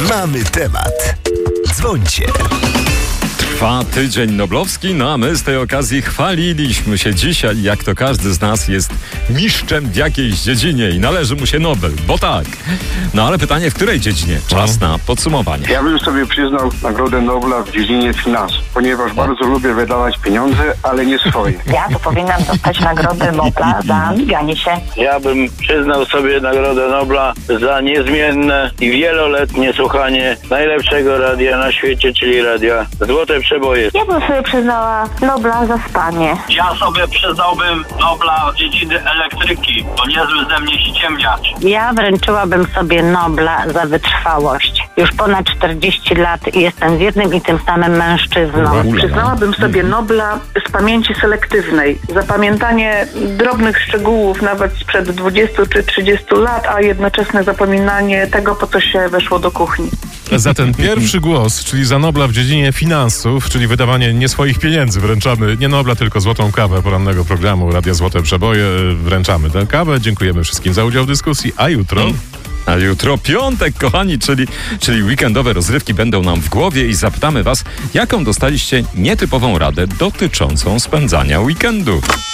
Mamy temat. Dzwońcie. Trwa tydzień noblowski, no a my z tej okazji chwaliliśmy się dzisiaj, jak to każdy z nas jest mistrzem w jakiejś dziedzinie i należy mu się Nobel, bo tak. No ale pytanie, w której dziedzinie? Czas na podsumowanie. Ja bym sobie przyznał Nagrodę Nobla w dziedzinie finansów, ponieważ bardzo lubię wydawać pieniądze, ale nie swoje. Ja to powinnam dostać Nagrodę Nobla za miganie się. Ja bym przyznał sobie Nagrodę Nobla za niezmienne i wieloletnie słuchanie najlepszego radia na świecie, czyli radia Złote Przeboje. Ja bym sobie przyznała Nobla za spanie. Ja sobie przyznałbym Nobla z dziedziny elektryki, bo niezły ze mnie ściemniacz. Ja wręczyłabym sobie Nobla za wytrwałość. Już ponad 40 lat i jestem z jednym i tym samym mężczyzną. Przyznałabym sobie Nobla z pamięci selektywnej. Zapamiętanie drobnych szczegółów nawet sprzed 20 czy 30 lat, a jednoczesne zapominanie tego, po co się weszło do kuchni. Za ten pierwszy głos, czyli za Nobla w dziedzinie finansów, czyli wydawanie nie swoich pieniędzy, wręczamy nie Nobla, tylko złotą kawę porannego programu Radia Złote Przeboje. Wręczamy tę kawę. Dziękujemy wszystkim za udział w dyskusji. A jutro piątek, kochani, czyli weekendowe rozrywki będą nam w głowie i zapytamy was, jaką dostaliście nietypową radę dotyczącą spędzania weekendu.